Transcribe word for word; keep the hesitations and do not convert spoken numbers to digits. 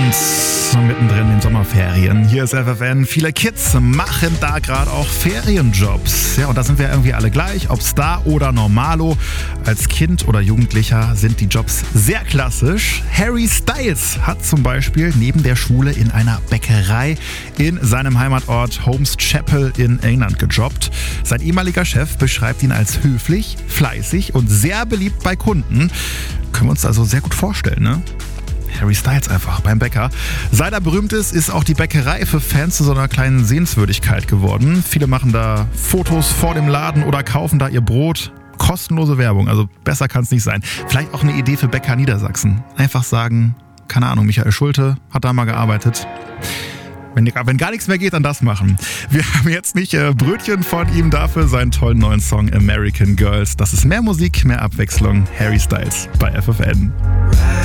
Abend, mittendrin in Sommerferien. Hier ist F F N. Viele Kids machen da gerade auch Ferienjobs. Ja, und da sind wir irgendwie alle gleich, ob Star oder Normalo. Als Kind oder Jugendlicher sind die Jobs sehr klassisch. Harry Styles hat zum Beispiel neben der Schule in einer Bäckerei in seinem Heimatort Holmes Chapel in England gejobbt. Sein ehemaliger Chef beschreibt ihn als höflich, fleißig und sehr beliebt bei Kunden. Können wir uns also sehr gut vorstellen, ne? Harry Styles einfach beim Bäcker. Seit er berühmt ist, ist auch die Bäckerei für Fans zu so einer kleinen Sehenswürdigkeit geworden. Viele machen da Fotos vor dem Laden oder kaufen da ihr Brot. Kostenlose Werbung, also besser kann es nicht sein. Vielleicht auch eine Idee für Bäcker Niedersachsen. Einfach sagen, keine Ahnung, Michael Schulte hat da mal gearbeitet. Wenn, wenn gar nichts mehr geht, dann das machen. Wir haben jetzt nicht äh, Brötchen von ihm, dafür seinen tollen neuen Song American Girls. Das ist mehr Musik, mehr Abwechslung. Harry Styles bei F F N.